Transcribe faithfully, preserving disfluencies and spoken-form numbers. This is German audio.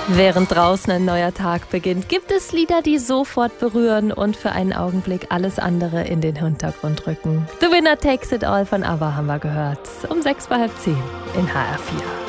Während draußen ein neuer Tag beginnt, gibt es Lieder, die sofort berühren und für einen Augenblick alles andere in den Hintergrund rücken. The Winner Takes It All von ABBA haben wir gehört. Um sechs vor halb zehn in H R vier.